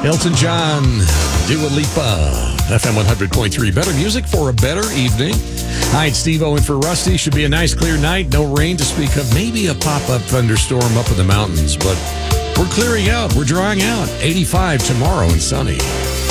Elton John, Dua Lipa, FM 100.3. Better music for a better evening. Hi, it's Steve Owen for Rusty. Should be a nice clear night. No rain to speak of. Maybe a pop-up thunderstorm up in the mountains, but we're clearing out. We're drying out. 85 tomorrow and sunny.